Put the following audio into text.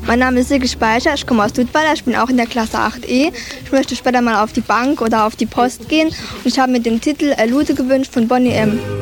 Mein Name ist Silke Speicher, ich komme aus Dudweiler, ich bin auch in der Klasse 8e. Ich möchte später mal auf die Bank oder auf die Post gehen und ich habe mir den Titel Lute gewünscht von Boney M.